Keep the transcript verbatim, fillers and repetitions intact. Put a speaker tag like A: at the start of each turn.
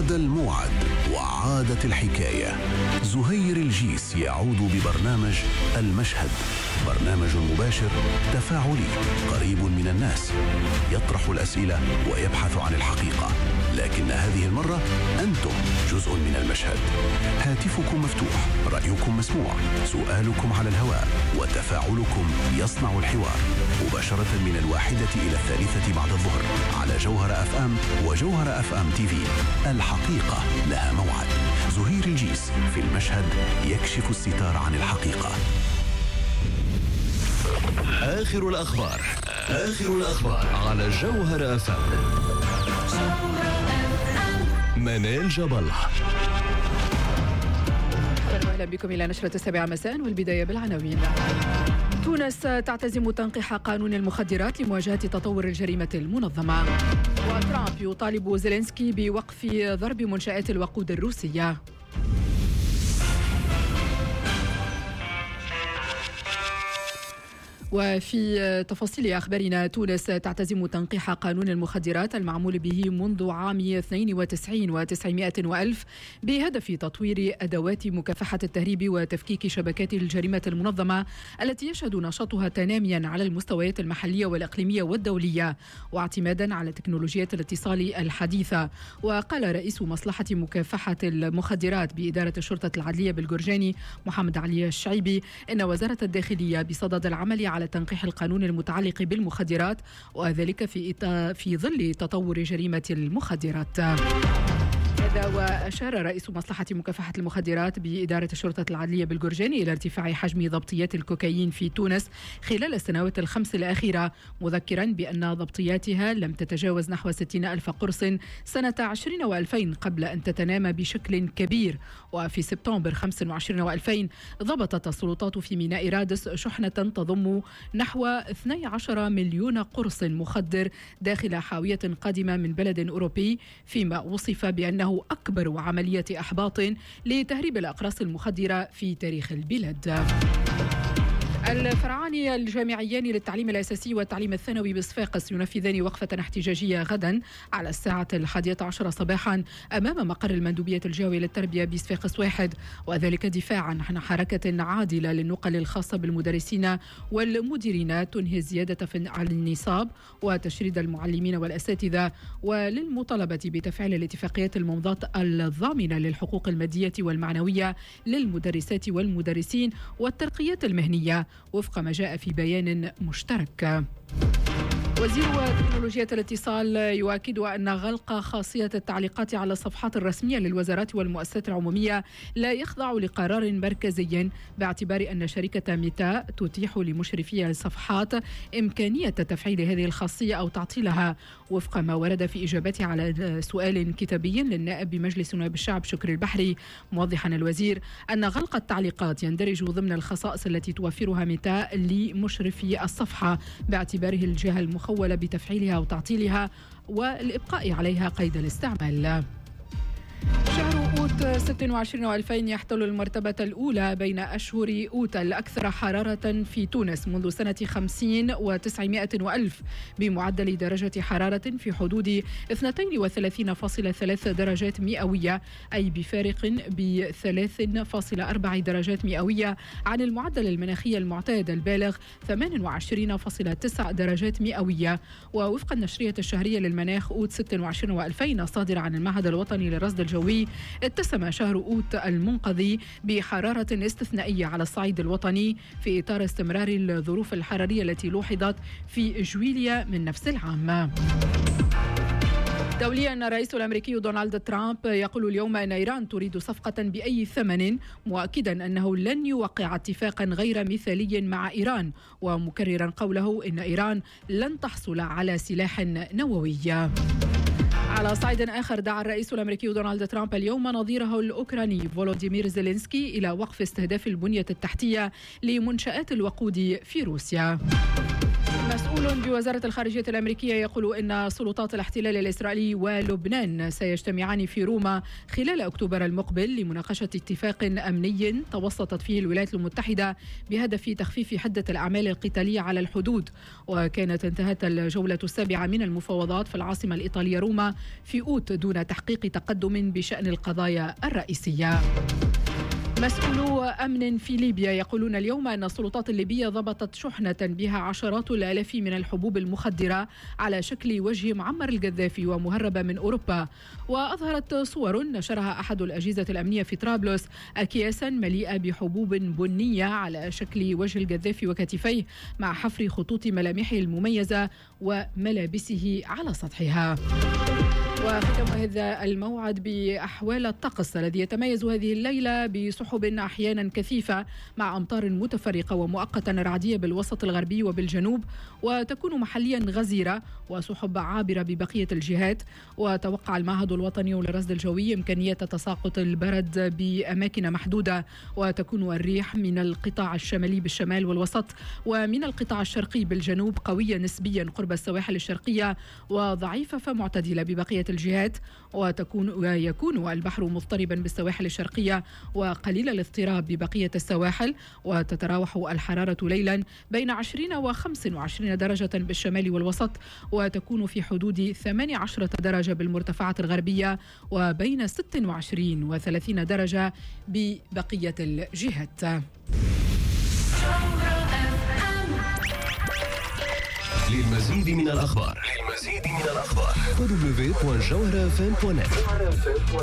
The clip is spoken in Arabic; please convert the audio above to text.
A: عاد الموعد وعادت الحكاية. زهير الجيس يعود ببرنامج المشهد، برنامج مباشر تفاعلي قريب من الناس، يطرح الأسئلة ويبحث عن الحقيقة، لكن هذه المرة أنتم جزء من المشهد. هاتفكم مفتوح، رأيكم مسموع، سؤالكم على الهواء، وتفاعلكم يصنع الحوار مباشرة من الواحدة إلى الثالثة بعد الظهر على جوهر أف أم وجوهر أف أم تي في. الحقيقة لها موعد. زهير الجيس في المشهد يكشف الستار عن الحقيقة.
B: آخر الأخبار آخر الأخبار على جوهر أف أم. منال جبل.
C: أهلا بكم إلى نشرة السابعة مساء، والبداية بالعناوين. تونس تعتزم تنقيح قانون المخدرات لمواجهة تطور الجريمة المنظمة. وترامب يطالب زيلينسكي بوقف ضرب منشآت الوقود الروسية. وفي تفاصيل أخبارنا، تونس تعتزم تنقيح قانون المخدرات المعمول به منذ عام اثنين وتسعين وتسعمائة وألف بهدف تطوير أدوات مكافحة التهريب وتفكيك شبكات الجريمة المنظمة التي يشهد نشاطها تناميا على المستويات المحلية والإقليمية والدولية، واعتمادا على تكنولوجيات الاتصال الحديثة. وقال رئيس مصلحة مكافحة المخدرات بإدارة الشرطة العدلية بالجرجاني محمد علي الشعيبي إن وزارة الداخلية بصدد العمل على تنقيح القانون المتعلق بالمخدرات، وذلك في في ظل تطور جريمة المخدرات. هذا وأشار رئيس مصلحة مكافحة المخدرات بإدارة الشرطة العدلية بالجرجاني إلى ارتفاع حجم ضبطيات الكوكايين في تونس خلال السنوات الخمس الأخيرة، مذكرا بأن ضبطياتها لم تتجاوز نحو ستين ألف قرص سنة عشرين وألفين قبل أن تتنامى بشكل كبير. وفي سبتمبر خمسة وعشرين وألفين ضبطت السلطات في ميناء رادس شحنة تضم نحو اثني عشر مليون قرص مخدر داخل حاوية قادمة من بلد أوروبي، فيما وصف بأنه أكبر عملية إحباط لتهريب الأقراص المخدرة في تاريخ البلاد. الفرعان الجامعيان للتعليم الأساسي والتعليم الثانوي بصفاقس ينفذان وقفة احتجاجية غدا على الساعة الحادية عشرة صباحا أمام مقر المندوبية الجوية للتربية بصفاقس واحد، وذلك دفاعا عن حركة عادلة للنقل الخاصة بالمدرسين والمديرين تنهي الزيادة في النصاب وتشريد المعلمين والأساتذة، وللمطالبة بتفعيل الاتفاقيات الممضاة الضامنة للحقوق المادية والمعنوية للمدرسات والمدرسين والترقيات المهنية وفق ما جاء في بيان مشترك. وزير تكنولوجيا الاتصال يؤكد أن غلق خاصية التعليقات على الصفحات الرسمية للوزارات والمؤسسات العمومية لا يخضع لقرار مركزي، باعتبار أن شركة ميتا تتيح لمشرفي الصفحات إمكانية تفعيل هذه الخاصية أو تعطيلها، وفق ما ورد في إجابته على سؤال كتابي للنائب بمجلس نواب الشعب شكر البحري، موضحا الوزير أن غلق التعليقات يندرج ضمن الخصائص التي توفرها ميتا لمشرفي الصفحة، باعتباره الجهة المخولة بتفعيلها أو تعطيلها والإبقاء عليها قيد الاستعمال. شهر أوت ستة وعشرين وألفين يحتل المرتبة الأولى بين أشهر أوت الأكثر حرارة في تونس منذ سنة خمسين وتسعمائة وألف، بمعدل درجة حرارة في حدود اثنين وثلاثين فاصلة ثلاثة درجات مئوية، أي بفارق ب ثلاثة فاصلة أربعة درجات مئوية عن المعدل المناخي المعتاد البالغ ثمانية وعشرين فاصلة تسعة درجات مئوية. ووفق النشرية الشهرية للمناخ أوت ستة وعشرين وألفين الصادرة عن المعهد الوطني للرصد الجوي، اتسم شهر أوت المنقضي بحرارة استثنائية على الصعيد الوطني في إطار استمرار الظروف الحرارية التي لوحظت في جويليا من نفس العام. دوليا، الرئيس الأمريكي دونالد ترامب يقول اليوم أن إيران تريد صفقة بأي ثمن، مؤكدا أنه لن يوقع اتفاقا غير مثالي مع إيران، ومكررا قوله إن إيران لن تحصل على سلاح نووي. على صعيد آخر، دعا الرئيس الأمريكي دونالد ترامب اليوم نظيره الأوكراني فولوديمير زيلينسكي إلى وقف استهداف البنية التحتية لمنشآت الوقود في روسيا. مسؤول بوزارة الخارجية الأمريكية يقول إن سلطات الاحتلال الإسرائيلي ولبنان سيجتمعان في روما خلال أكتوبر المقبل لمناقشة اتفاق أمني توسطت فيه الولايات المتحدة بهدف تخفيف حدة الأعمال القتالية على الحدود. وكانت انتهت الجولة السابعة من المفاوضات في العاصمة الإيطالية روما في أوت دون تحقيق تقدم بشأن القضايا الرئيسية. مسؤولو أمن في ليبيا يقولون اليوم أن السلطات الليبية ضبطت شحنة بها عشرات الآلاف من الحبوب المخدرة على شكل وجه معمر القذافي ومهربة من أوروبا. وأظهرت صور نشرها أحد الأجهزة الأمنية في طرابلس أكياسا مليئة بحبوب بنية على شكل وجه القذافي وكتفيه مع حفر خطوط ملامحه المميزة وملابسه على سطحها. وختم هذا الموعد بأحوال الطقس الذي يتميز هذه الليلة بسحب أحيانا كثيفة مع أمطار متفرقة ومؤقتا رعدية بالوسط الغربي وبالجنوب، وتكون محليا غزيرة وسحب عابرة ببقية الجهات. وتوقع المعهد الوطني للرصد الجوي إمكانية تساقط البرد بأماكن محدودة، وتكون الريح من القطاع الشمالي بالشمال والوسط ومن القطاع الشرقي بالجنوب قوية نسبيا قرب السواحل الشرقية وضعيفة فمعتدلة ببقية الجهات. وتكون ويكون البحر مضطربا بالسواحل الشرقية وقليل الاضطراب ببقية السواحل. وتتراوح الحرارة ليلا بين عشرين وخمس وعشرين درجة بالشمال والوسط، وتكون في حدود ثمانية عشر درجة بالمرتفعات الغربية وبين ست وعشرين وثلاثين درجة ببقية الجهات.
B: للمزيد من الأخبار للمزيد من الأخبار دبليو دبليو دبليو دوت جوهرة إف إم دوت نت.